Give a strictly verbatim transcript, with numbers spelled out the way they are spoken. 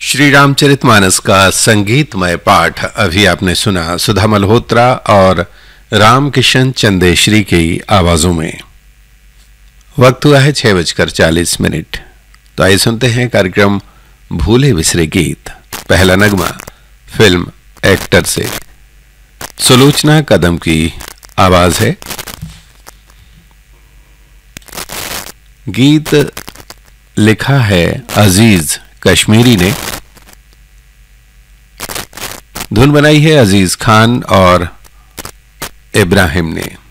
श्री रामचरितमानस का संगीतमय पाठ अभी आपने सुना सुधा मल्होत्रा और रामकिशन चंदेश्वरी की आवाजों में। वक्त हुआ है छह बजकर चालीस मिनट। तो आइए सुनते हैं कार्यक्रम भूले बिसरे गीत। पहला नगमा फिल्म एक्टर से सुलोचना कदम की आवाज है। गीत लिखा है अजीज कश्मीरी ने, धुन बनाई है अजीज खान और इब्राहिम ने।